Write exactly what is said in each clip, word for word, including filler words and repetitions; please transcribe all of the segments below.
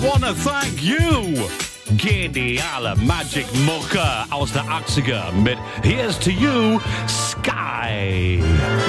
Wanna Thank You. Geniale Magic-Mucke aus der achtziger mit Here's to You, Sky.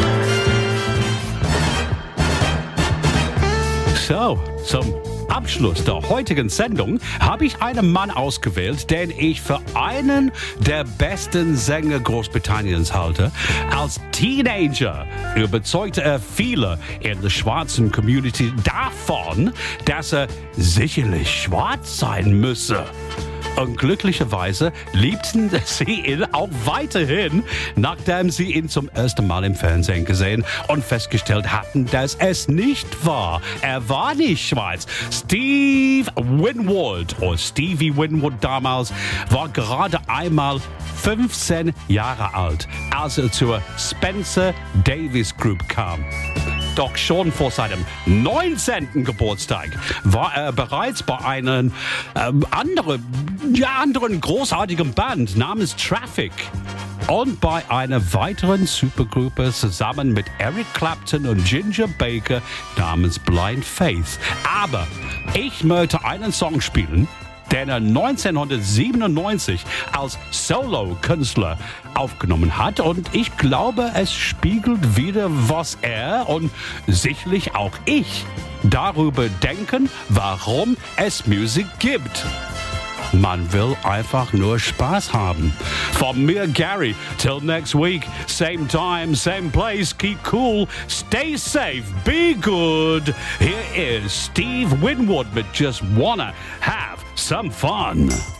So, zum Abschluss der heutigen Sendung habe ich einen Mann ausgewählt, den ich für einen der besten Sänger Großbritanniens halte. Als Teenager überzeugte er viele in der schwarzen Community davon, dass er sicherlich schwarz sein müsse. Und glücklicherweise liebten sie ihn auch weiterhin, nachdem sie ihn zum ersten Mal im Fernsehen gesehen und festgestellt hatten, dass es nicht war. Er war nicht schwarz. Steve Winwood, oder Stevie Winwood damals, war gerade einmal fünfzehn Jahre alt, als er zur Spencer Davis Group kam. Doch schon vor seinem neunzehnten Geburtstag war er bereits bei einer ähm, anderen, ja, anderen großartigen Band namens Traffic und bei einer weiteren Supergruppe zusammen mit Eric Clapton und Ginger Baker namens Blind Faith. Aber ich möchte einen Song spielen, den er neunzehnhundertsiebenundneunzig als Solo-Künstler aufgenommen hat. Und ich glaube, es spiegelt wieder, was er und sicherlich auch ich darüber denken, warum es Musik gibt. Man will einfach nur Spaß haben. Von mir, Gary. Till next week. Same time, same place. Keep cool. Stay safe. Be good. Here is Steve Winwood with Just Wanna Have Some Fun.